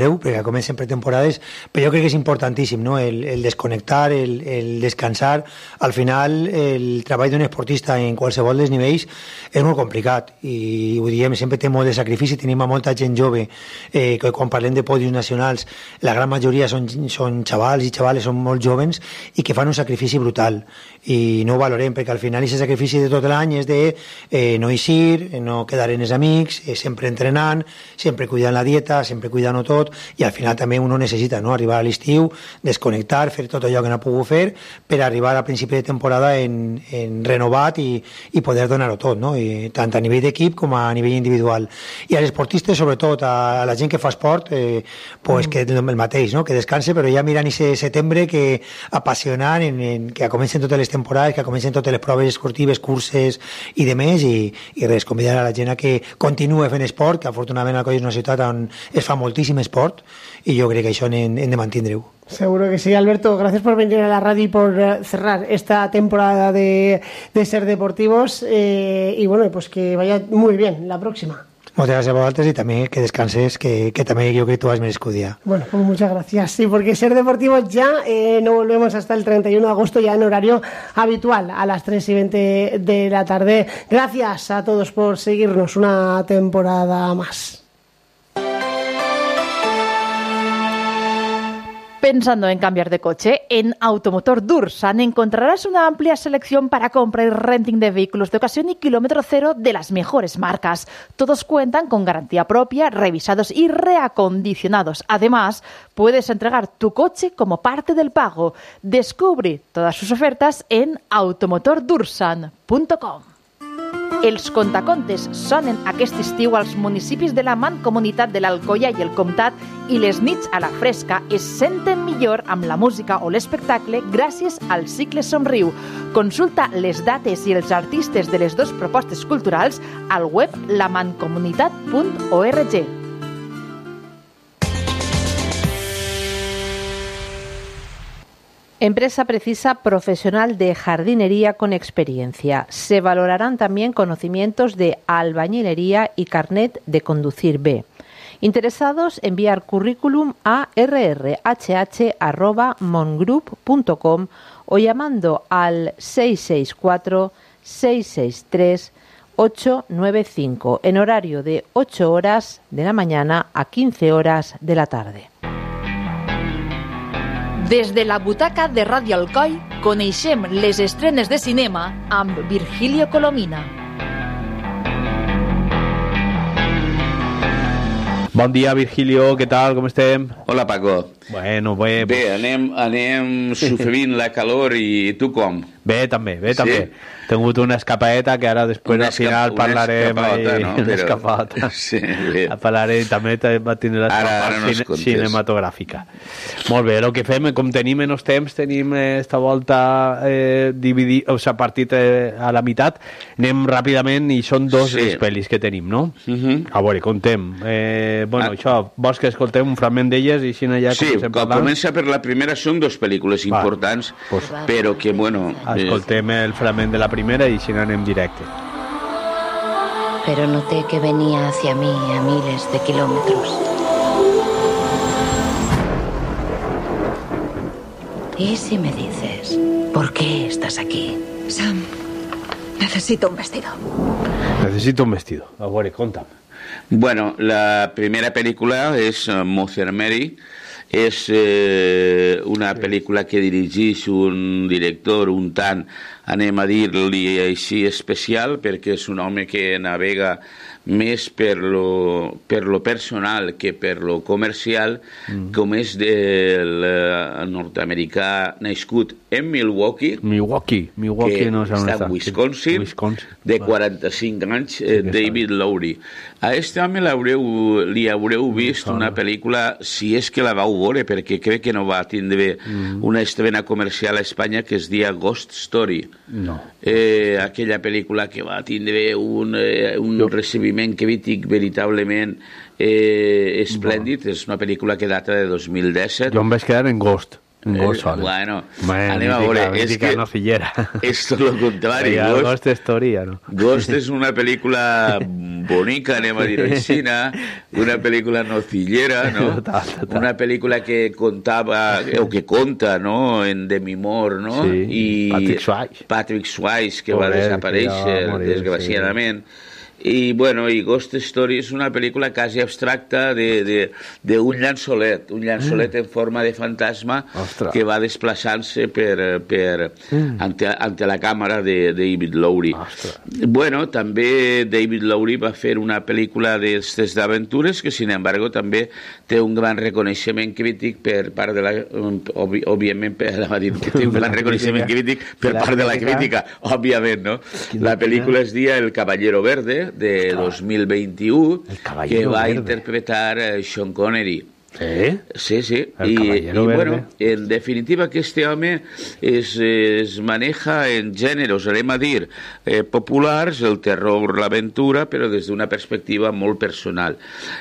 perquè comencen pretemporades, però jo crec que és importantíssim, no? El desconnectar, el descansar. Al final, el treball d'un esportista en qualsevol dels nivells és molt complicat i ho diem, sempre té molt de sacrifici. Tenim a molta gent jove que quan parlem de pòdiums nacionals la gran majoria són xavals i xavales, són molt jovens i que fan un sacrifici brutal i no ho valorem perquè al final aquest sacrifici de tot l'any és de no eixir, no quedar en els amics, sempre entrenant, sempre cuidant la dieta, sempre cuidant-ho tot, i al final també uno necessita, no? Arribar a l'estiu, desconnectar, fer tot allò que no ha pogut fer per arribar a principi de temporada en renovat i poder donar-ho tot, no? I tant a nivell d'equip com a nivell individual. I als esportistes, sobretot a la gent que fa esport, pues que el mateix, no? Que descanse, però ja mirant aquest setembre que apassionant, que comencen totes les temporades, que comencen totes les proves esportives, curses i demés, i res, convidar a la gent a que continue fent esport, que afortunadament al Coll és una ciutat on es fa moltíssim esport, y yo creo que eso hem de mantindre-ho. Seguro que sí, Alberto. Gracias por venir a la radio y por cerrar esta temporada de Ser Deportivos, y bueno, pues que vaya muy bien la próxima. Muchas gracias a vosotros y también que descanses, que también yo creo que tú has merecido día. Bueno, pues muchas gracias. Sí, porque Ser Deportivos ya no volvemos hasta el 31 de agosto, ya en horario habitual, a las 3:20 de la tarde. Gracias a todos por seguirnos una temporada más. Pensando en cambiar de coche, en Automotor Dursan encontrarás una amplia selección para compra y renting de vehículos de ocasión y kilómetro cero de las mejores marcas. Todos cuentan con garantía propia, revisados y reacondicionados. Además, puedes entregar tu coche como parte del pago. Descubre todas sus ofertas en automotordursan.com. Els contacontes sonen aquest estiu als municipis de la Mancomunitat de l'Alcoia i el Comtat i les nits a la fresca es senten millor amb la música o l'espectacle gràcies al cicle Somriu. Consulta les dates i els artistes de les dues propostes culturals al web lamancomunitat.org. Empresa precisa profesional de jardinería con experiencia. Se valorarán también conocimientos de albañilería y carnet de conducir B. Interesados, enviar currículum a rrhh@mongroup.com o llamando al 664-663-895 en horario de 8 horas de la mañana a 15 horas de la tarde. Des de la butaca de Ràdio Alcoi coneixem les estrenes de cinema amb Virgilio Colomina. Bon dia, Virgilio, què tal, com estem? Hola, Paco. Bueno, bé, anem sofrint la calor i tu com? Bé, també. Sí? He tingut una escapadeta que ara després al final parlarem. Una escapadeta. Sí, bé. Parlarem, també va tenir l'escapada cinematogràfica. Molt bé, el que fem, com tenim menys temps, tenim esta volta partit a la meitat, anem ràpidament i són dos les pel·lis que tenim, no? A veure, contem. Això, vols que escoltem un fragment d'elles i així ja comencem parlant? Sí, comença per la primera, són dos pel·lícules importants, però que, bueno... Escoltem el fragment de la primera y si no anem directe. Pero noté que venía hacia mí a miles de kilómetros. ¿Y si me dices por qué estás aquí? Sam, necesito un vestido. Necesito un vestido. A veure, conta'm. Bueno, la primera pel·lícula és Mother Mary. És una pel·lícula que dirigeix un director un tant, anem a dir-li així, especial, perquè és un home que navega més per lo personal que per lo comercial, com és del nord-americà nascut en Milwaukee, que està en Wisconsin, de 45 anys, David Lowery. A aquest home li haureu vist una pel·lícula, si és que la vau veure, perquè crec que no va tindre una estrena comercial a Espanya, que es dia Ghost Story. No. Aquella pel·lícula que va tindre un recibiment crític veritablement esplèndid. És una pel·lícula que data de 2017. Jo em vaig quedar en Ghost. Un gos sol. Bueno, anem a veure. És que nocillera. És tot el contrari. Ghost Story, no? Ghost és una pel·lícula bonica, anem a dir aixina, una pel·lícula nocillera, no? Una pel·lícula que contava, o que conta, no?, en Demi Moore, no? Sí, I Patrick Swayze, que va desaparèixer, desgraciadament. I, bueno, i Ghost Story és una pel·lícula quasi abstracta d'un llançolet, en forma de fantasma que va desplaçant-se ante la càmera de David Lowery. Bueno, també David Lowery va fer una pel·lícula d'estes d'aventures que, sin embargo, també té un gran reconeixement crític per part de la... Òbviament, té un gran reconeixement crític per part de la crítica, òbviament, no? La pel·lícula es dia El Caballero Verde, de 2021, que va interpretar Sean Connery. Sí? Sí. Y bueno, en definitiva, que este home es maneja en géneros, anem a dir, populars, el terror, l'aventura, però des d'una perspectiva molt personal.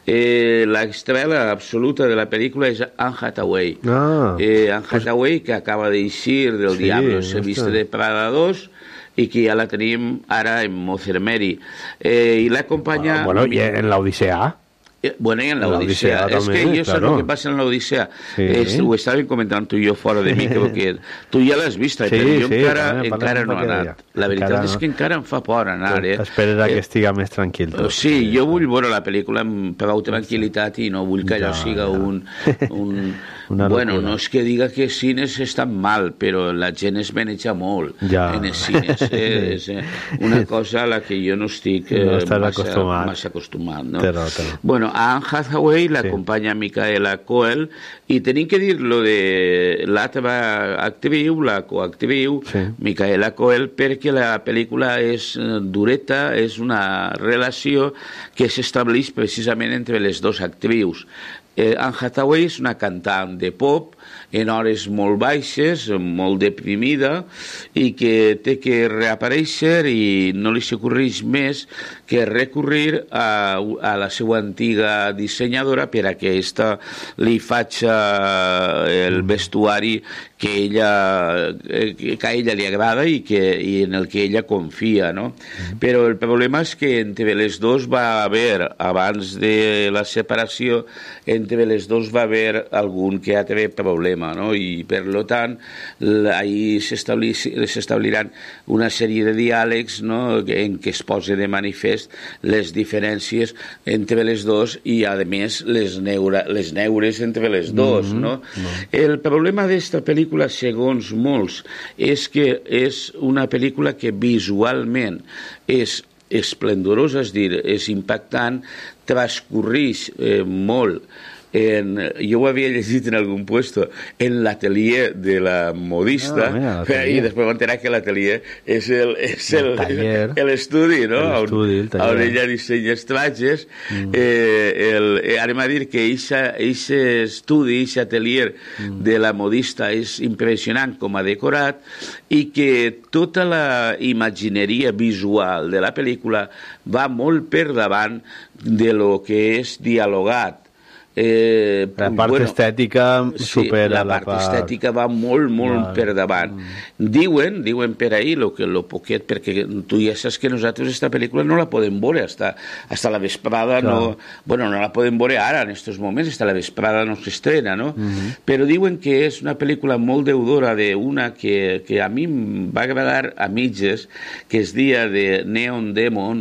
La estrella absoluta de la pel·lícula és Anne Hathaway. Anne Hathaway, que acaba d'eixir del Diablo se viste de Prada 2, i que ja la tenim ara en Mother Mary. I l'acompanya... Bueno, i en l'Odissea. Bueno, y en la Odisea. Es que yo sé lo que pasa en la Odisea. Ho estàvem comentant tu i jo fora de micro, que tu ja l'has vist, però jo encara no he anat. La veritat és que encara em fa por anar. Esperes que estiga més tranquil. Sí, jo vull veure la pel·lícula amb prou tranquil·litat i no vull que allò siga un... Bueno, no és que diga que cines estan mal, però la gent es maneja molt en els cines. És una cosa a la que jo no estic massa acostumat. Bueno, a Anne Hathaway l'acompanya Micaela Coel, i tenim que dir lo de l'altra actriu, la coactriu, Micaela Coel, perquè la pel·lícula és dureta, és una relació que s'estableix precisament entre les dues actrius. Anne Hathaway és una cantant de pop en hores molt baixes, molt deprimida, i que té que reaparèixer i no li s'ocorreix més que recurrir a la seva antiga dissenyadora per a que aquesta li faci el vestuari que a ella li agrada i en el que ella confia, no? Però el problema és que entre les dues va haver, abans de la separació, entre les dues va haver algun que altre problema, no? I per tant ahí s'establiran una sèrie de diàlegs, no?, en què es posa de manifest les diferències entre les dues i a més les neures entre les dues, no? El problema d'esta pel·lícula, segons molts, és que és una pel·lícula que visualment és esplendorosa, és dir, és impactant, transcorreix molt jo ho havia llegit en algun puesto en l'atelier de la modista, i després m'enterar que l'atelier és l'estudi, no?, on ella dissenya els trajes. Anem a dir que aquest estudi, aquest atelier de la modista és impressionant com a decorat, i que tota la imagineria visual de la pel·lícula va molt per davant de lo que és dialogat. La part estètica supera la part estètica, va molt per davant. Diuen per ahí lo poquet, perquè tu ja saps que nosaltres esta pel·lícula no la podem veure hasta la vesprada, no la podem veure ara en estos moments, hasta la vesprada no s'estrena, no? Però diuen que és una pel·lícula molt deudora d'una que a mi em va agradar a mitges, que es dia de Neon Demon,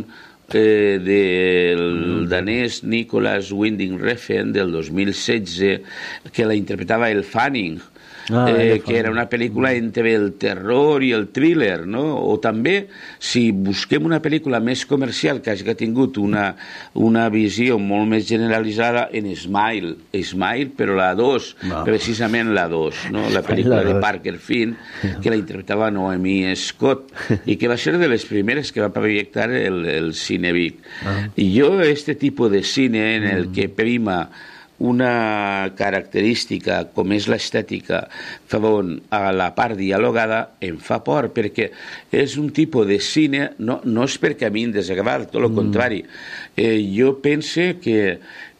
del danès Nicolas Winding Refn del 2016, que la interpretava el Fanning, que era una pel·lícula entre el terror i el thriller, no? O també, si busquem una pel·lícula més comercial que hagi tingut una visió molt més generalitzada, en Smile, però la 2, precisament la 2, no? La pel·lícula de Parker Finn, que la interpretava Noemi Scott, i que va ser de les primeres que va projectar el Cine Vic. I jo, este tipus de cine en el que prima una característica com és l'estètica front a la part dialogada em fa por, perquè és un tipus de cine, no és perquè a mi em desagrada, tot el contrari. Jo penso que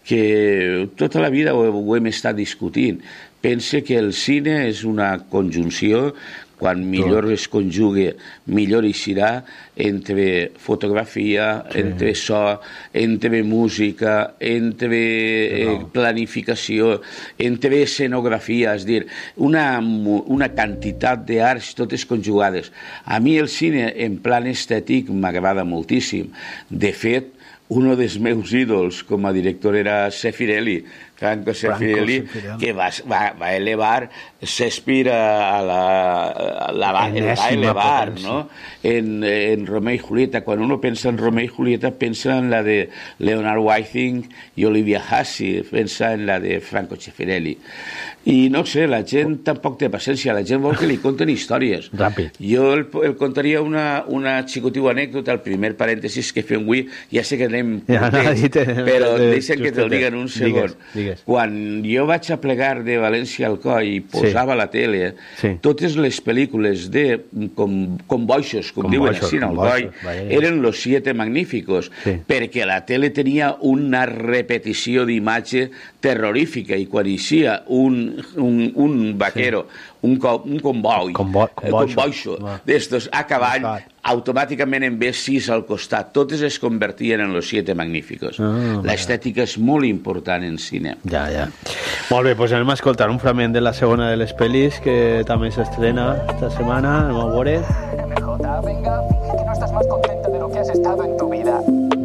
que tota la vida ho hem estat discutint. Pense que el cine és una conjunció, quan millor es conjugue, millor eixirà, entre fotografia, entre so, entre música, entre planificació, entre escenografia, és dir, una quantitat d'arts totes conjugades. A mi el cine en plan estètic m'agrada moltíssim. De fet, un dels meus ídols com a director era Sefirelli, Franco Sefirelli, que va elevar Shakespeare la va elevar, ¿no? En Romeo y Julieta. Quan uno pensa en Romeo y Julieta, pensa en la de Leonard Whiting i Olivia Hussey, pensa en la de Franco Sefirelli. I no sé, la gent tampoc té paciència, la gent vol que li conten històries. Ràpid. Jo el contaria una xicotiva anècdota, el primer parèntesis que fem avui, ja sé que anem però deixen que te'l diguen un segon. Quan jo vaig a plegar de València al Coll i posava la tele, totes les pel·lícules de convoixos, com diuen així al Coll, eren los 7 magníficos, perquè la tele tenia una repetició d'imatge terrorífica i quan eixia un vaquero, un convoixo d'estos a cavall, automàticament en ve 6 al costat. Totes es convertien en los 7 magníficos. L'estètica és molt important en cine. Ja. Molt bé, doncs anem a escoltar un fragment de la segona de les pel·lis que també s'estrena esta setmana. Anem a veure. MJ, venga, finge que no estás más contenta de lo que has estado en tu vida.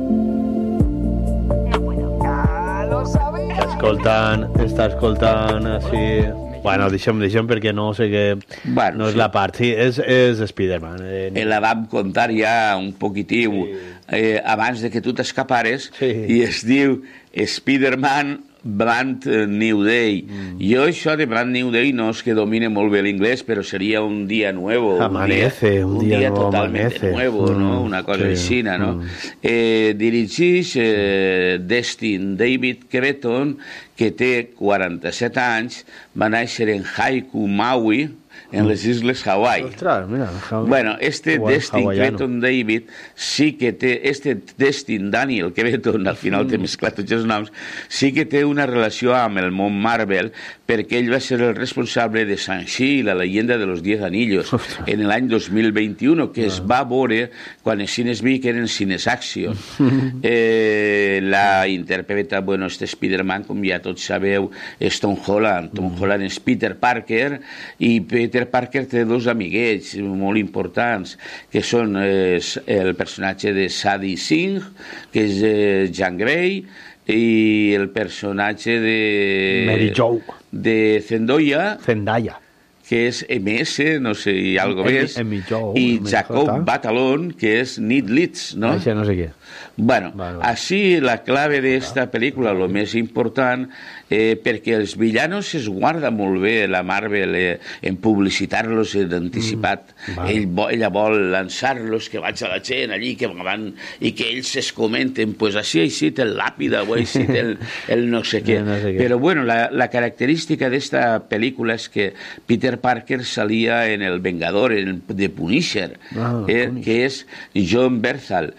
No puedo. Ya lo sabía. Està escoltant així... Bueno, deixem perquè no sé què... Bueno, no és la part, sí, és Spider-Man. La vam contar ja un poquitiu abans de que tu t'escapares i es diu Spider-Man Brand New Day. Jo això de Brand New Day no és que domine molt bé l'inglès, però seria un dia nuevo. Amanece, un dia totalment nuevo, ¿no? Una cosa així, ¿no? Dirigeix Destin David Creton, que té 47 anys, va néixer en Haiku, Maui, en les Isles Hawaii. Ostres, mira. Bueno, Destin Creton David sí que té, Destin Daniel Creton, al final té mesclat tots els noms, sí que té una relació amb el món Marvel, perquè ell va ser el responsable de Shang-Chi, la leyenda de los 10 anillos, en l'any 2021, que es va veure quan els cines Vic eren cines Action. La interpreta, bueno, Spider-Man, com ja tots sabeu, és Tom Holland. Tom Holland és Peter Parker, i Peter Parker té 2 amiguets molt importants, que són el personatge de Sadie Singh, que és Jean Grey, i el personatge de... Mary Jo. De Zendaya, que és MS, no sé, i algo més, i Jacob Batalon, que és Ned Leeds, no? Això no sé què. Bueno, així la clave d'esta pel·lícula, el més important, perquè els villanos es guarda molt bé la Marvel en publicitar-los en anticipat. Ella vol lançar-los, que vaig a la gent allí, que van, i que ells es comenten, pues així té el làpida, o així té el no sé què. Però bueno, la característica d'esta pel·lícula és que Peter Parker salia en El Vengador, en The Punisher, que és John Bernthal.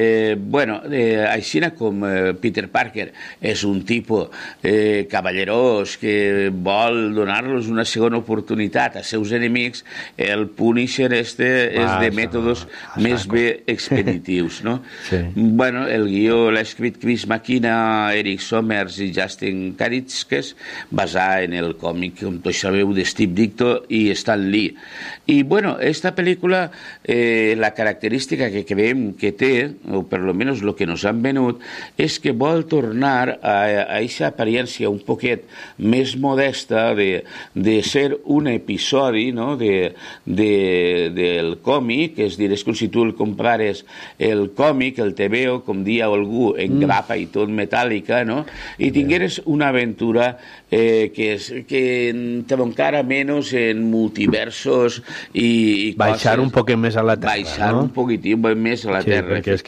Així com Peter Parker és un tipus cavallerós que vol donar-los una segona oportunitat als seus enemics, el Punisher és de mètodes més bé expeditius, no? Bueno, el guió l'ha escrit Chris McKenna, Eric Sommers i Justin Karitzkes, basat en el còmic, com tots sabeu, de Steve Ditko i Stan Lee. I bueno, esta pel·lícula, la característica que creiem que té, o per lo menos lo que nos han venut, és que vol tornar a aquesta apariència un poquet més modesta de ser un episodi, no?, del còmic, és dir, és com si tu el comprares el còmic, el TVO, com dia algú, en grapa i tot metàl·lica, no?, i tingueres una aventura que troncara menys en multiversos i baixar un poquet més a la terra, baixar un poquitín més a la terra, perquè és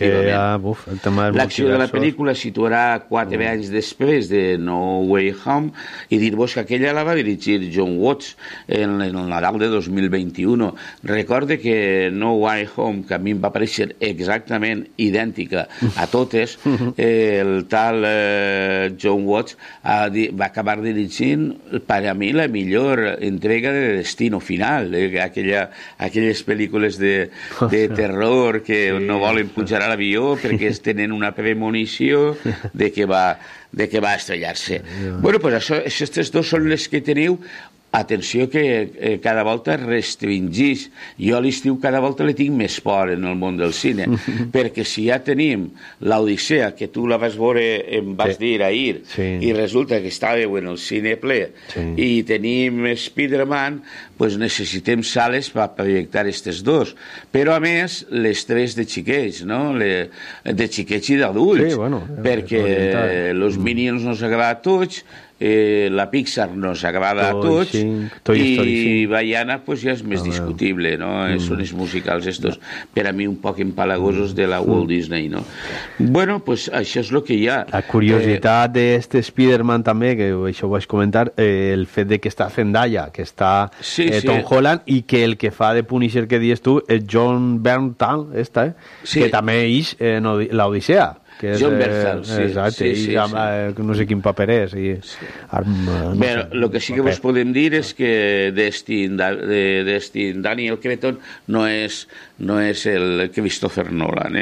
L'acció de la pel·lícula situarà 4 anys després de No Way Home, i dir-vos que aquella la va dirigir John Watts en el Nadal de 2021. Recorde que No Way Home, que a mi em va parèixer exactament idèntica a totes, el tal John Watts va acabar dirigint, per a mi, la millor entrega de Destino Final, aquelles pel·lícules de terror que no volen pujar a l'avió perquè tenen una premonició de que va estrellar-se. Bueno, pues aquestes dos són les que teniu. Atenció que cada volta restringís. Jo a l'estiu cada volta le tinc més por en el món del cine, perquè si ja tenim l'Odissea, que tu la vas veure, em vas dir ahir, i resulta que estàveu en el cine ple, i tenim Spider-Man, pues necessitem sales per projectar aquestes dos. Però a més, les tres de xiquets, no? De xiquets i d'adults, perquè los Minions nos agrada a tots, la Pixar nos agrada a tots, i Baiana pues ja és més discutible, no? Són els musicals estos, per a mi un poc empalagosos de la Walt Disney, no? Bueno, pues això és el que hi ha. La curiositat d'este Spider-Man també, que això ho vaig comentar, el fet de que està Zendaya, que està Tom Holland, i que el que fa de Punisher que dius tu és John Bernthal, que també és l'Odissea. John Bernthal, no sé quin paper és. Bé, el que sí que vos podem dir és que Daniel Cretton no és el Christopher Nolan,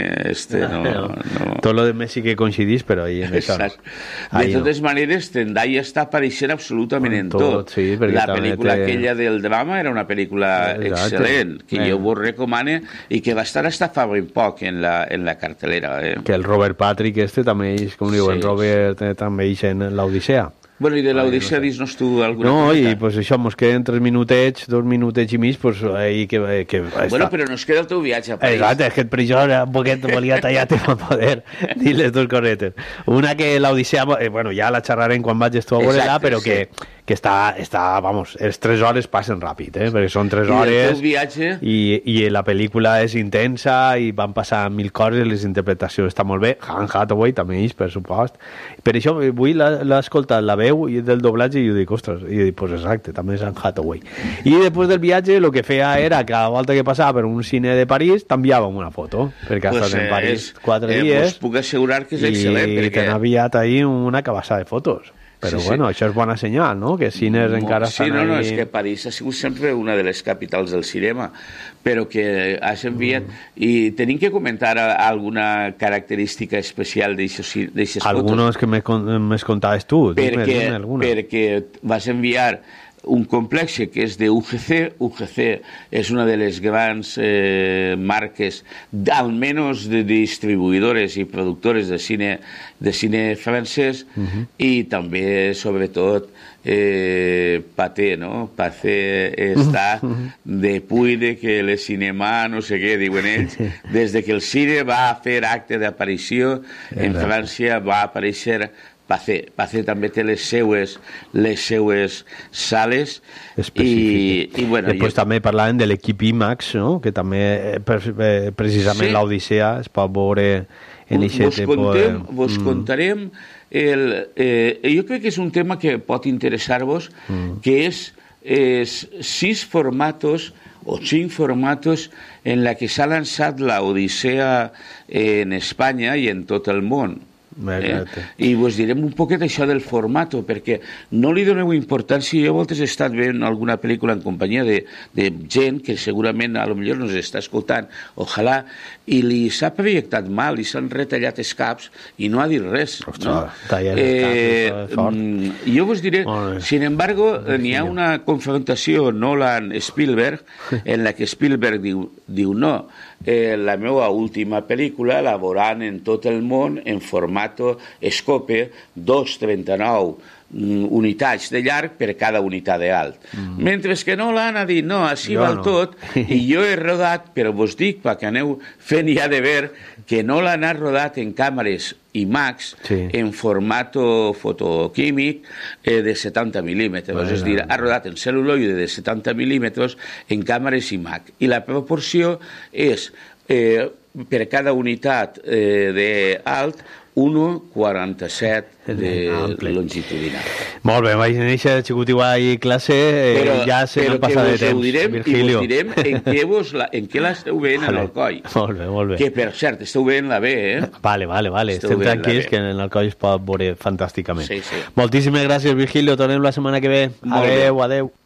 Tot lo de Messi que coincidís, però ahí en això no. De totes maneres, Zendaya està apareixent absolutament en tot. La pel·lícula aquella del drama era una pel·lícula excel·lent, que jo vos recomane, i que va estar hasta fa ben poc en la cartelera. Que el Robert Patrick també és, com diu, el Robert també és en l'Odissea. Bueno, i de l'Odissea dis-nos tu alguna cosa. No, i pues això, mos queden 3 minutets, 2 minutets i mig, pues ahí que bueno, però nos queda el teu viatge a París. Exacte, és que per això un poquet volia tallar-te per poder dir les dues cosetes. Una que l'Odissea, bueno, ja la xerrarem quan vaig a veure-la, però que està, vamos, les 3 hores passen ràpid, perquè són 3 hores... I el teu viatge... I la pel·lícula és intensa i van passar 1000 coses, les interpretacions estan molt bé. Han Hathaway també és, per supost. Per això avui l'he escoltat, la veu i del doblatge, i jo dic, ostres, i dic, pues exacte, també és Han Hathaway. I després del viatge, el que feia era, cada volta que passava per un cine de París, t'enviàvem una foto, perquè has estat en París 4 dies. Us puc assegurar que és excel·lent, perquè... I t'han enviat ahir una cabassada de fotos. Però bueno, això és bona senyal, no? Que cines encara estan ahí... No, és que París ha sigut sempre una de les capitals del cinema, però que has enviat... I tenim que comentar alguna característica especial d'aixes fotos. Algunos que m'has contaves tu. Perquè vas enviar un complex que és de UGC. UGC és una de les grans marques, almenys de distribuïdores i productores de cine francès, i també, sobretot, Pathé, no? Pathé està depui de que el cinema, no sé què, diuen ells, des de que el cine va fer acte d'aparició en França, va aparèixer Pathé també té les seues sales i bueno, després també parlàvem de l'equip IMAX, no? Que també precisament l'Odissea es pot veure en aquest tipus. Vos contarem jo crec que és un tema que pot interessar-vos, que és 6 formatos o 5 formatos en la que s'ha lançat l'Odissea en Espanya i en tot el món. I vos direm un poquet això del formato, perquè no li doneu importància. Jo a voltes he estat veient alguna pel·lícula en companyia de gent que segurament a lo millor nos està escoltant, ojalà, i li s'ha projectat mal i s'han retallat els caps i no ha dit res, no? Jo vos diré, sin embargo, n'hi ha una confrontació Nolan-Spielberg en la que Spielberg diu no, la meva última pel·lícula la veuran en tot el món en formato Scope 2:39 unitats de llarg per cada unitat d'alt. Mentre que Nolan ha dit, no, així val tot, i jo he rodat, però vos dic, perquè aneu fent ja de ver, que Nolan ha rodat en càmeres IMAX en formato fotoquímic de 70 mil·límetres, és a dir, ha rodat en cel·luloide de 70 mil·límetres en càmeres IMAX, i la proporció és per cada unitat d'alt 1,47 de longitudinal. Molt bé, vaig néixer xicotiu i classe, ja se m'ha passat de temps, Virgilio. Però que us direm en què l'esteu veient en Alcoi. Molt bé. Que, per cert, esteu veient la B, Vale. Estem tranquils, que en Alcoi es pot veure fantàsticament. Sí. Moltíssimes gràcies, Virgilio. Tornem la setmana que ve. Adeu.